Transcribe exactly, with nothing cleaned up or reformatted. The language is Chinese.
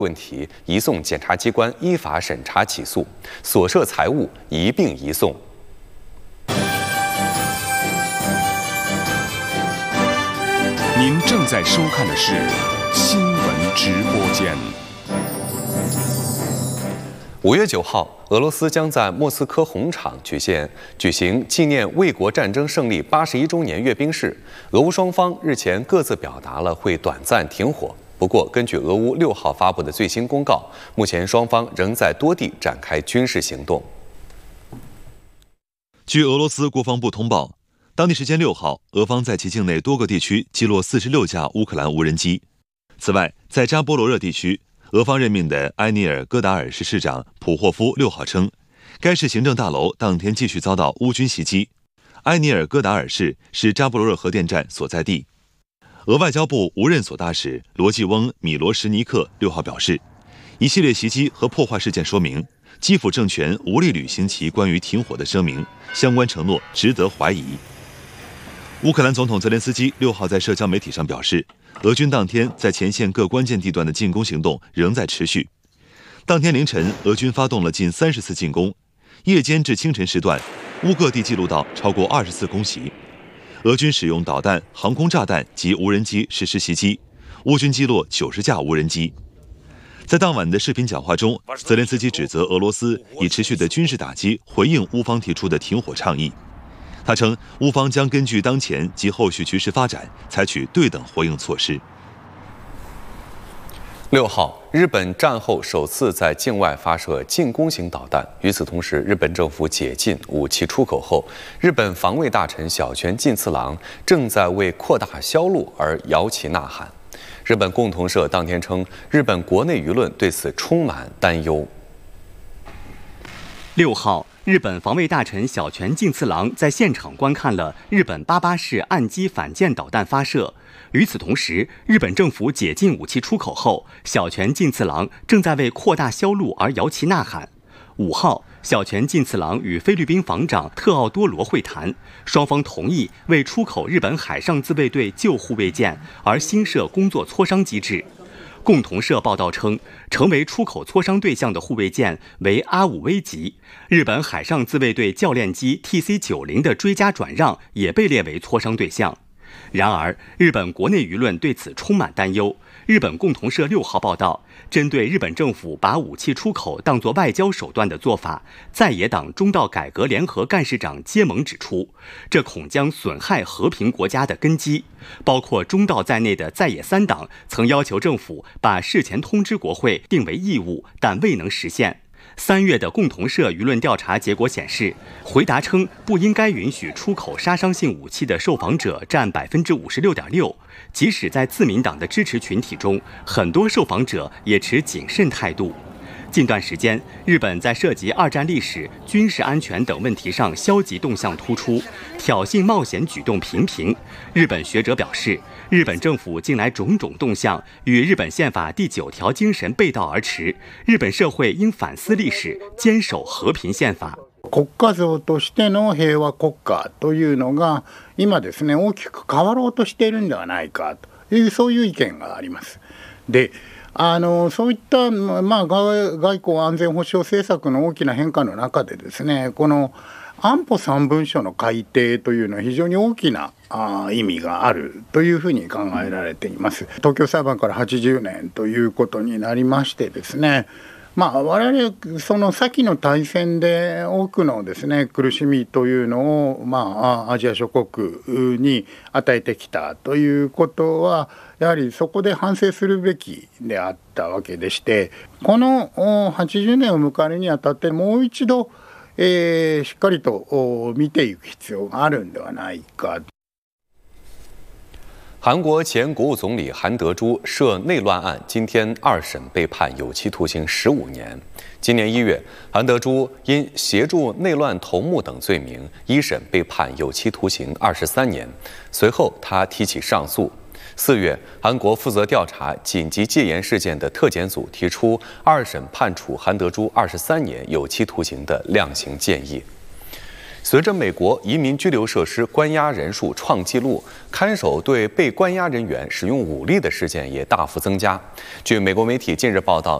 问题移送检察机关依法审查起诉，所涉财物一并移送。 您正在收看的是新闻直播间。 五月九号，俄罗斯将在莫斯科红场举行举行纪念卫国战争胜利八十一周年阅兵式。俄乌双方日前各自表达了会短暂停火。不过，根据俄乌六号发布的最新公告，目前双方仍在多地展开军事行动。 据俄罗斯国防部通报，当地时间六号，俄方在其境内多个地区击落四十六架乌克兰无人机。此外，在扎波罗热地区，俄方任命的埃尼尔戈达尔市市长普霍夫六号称，该市行政大楼当天继续遭到乌军袭击。埃尼尔戈达尔市是扎波罗热核电站所在地。俄外交部无任所大使罗季翁·米罗什尼克六号表示，一系列袭击和破坏事件说明，基辅政权无力履行其关于停火的声明，相关承诺值得怀疑。乌克兰总统泽连斯基六号在社交媒体上表示，俄军当天在前线各关键地段的进攻行动仍在持续。当天凌晨，俄军发动了近三十次进攻，夜间至清晨时段，乌各地记录到超过二十次空袭。俄军使用导弹、航空炸弹及无人机实施袭击，乌军击落九十架无人机。在当晚的视频讲话中，泽连斯基指责俄罗斯以持续的军事打击回应乌方提出的停火倡议。他称，乌方将根据当前及后续局势发展，采取对等回应措施。 六号，日本战后首次在境外发射进攻型导弹。与此同时，日本政府解禁武器出口后，日本防卫大臣小泉进次郎正在为扩大销路而摇旗呐喊。日本共同社当天称，日本国内舆论对此充满担忧。 六号，日本防卫大臣小泉进次郎在现场观看了日本八八式岸基反舰导弹发射。与此同时，日本政府解禁武器出口后，小泉进次郎正在为扩大销路而摇旗呐喊。五号，小泉进次郎与菲律宾防长特奥多罗会谈，双方同意为出口日本海上自卫队旧护卫舰而新设工作磋商机制。共同社报道称，成为出口磋商对象的护卫舰为阿武威级，日本海上自卫队教练机 T C 九十 的追加转让也被列为磋商对象。然而，日本国内舆论对此充满担忧。日本共同社六号报道，针对日本政府把武器出口当作外交手段的做法，在野党中道改革联合干事长菅盟指出，这恐将损害和平国家的根基。包括中道在内的在野三党曾要求政府把事前通知国会定为义务，但未能实现。三月的共同社舆论调查结果显示，回答称不应该允许出口杀伤性武器的受访者占百分之五十六点六。即使在自民党的支持群体中，很多受访者也持谨慎态度。近段时间，日本在涉及二战历史、军事安全等问题上消极动向突出，挑衅冒险举动频频。日本学者表示，日本政府近来种种动向与日本宪法第九条精神背道而驰，日本社会应反思历史，坚守和平宪法。 国家像としての平和国家というのが今ですね、大きく変わろうとしているんではないかというそういう意見があります。で、あのそういった、まあ、外, 外交安全保障政策の大きな変化の中でですね、この安保三文書の改定というのは非常に大きなあ意味があるというふうに考えられています。東京裁判からはちじゅうねんということになりましてですね、まあ、我々その先の大戦で多くのですね苦しみというのを、まあ、アジア諸国に与えてきたということはやはりそこで反省するべきであったわけでして、このはちじゅうねんを迎えるにあたってもう一度、えー、しっかりと見ていく必要があるんではないか。 韩国前国务总理韩德洙涉内乱案，今天二审被判有期徒刑十五年。今年一月，韩德洙因协助内乱头目等罪名，一审被判有期徒刑二十三年。随后，他提起上诉。四月，韩国负责调查紧急戒严事件的特检组提出二审判处韩德洙二十三年有期徒刑的量刑建议。 随着美国移民拘留设施关押人数创纪录，看守对被关押人员使用武力的事件也大幅增加。据美国媒体近日报道，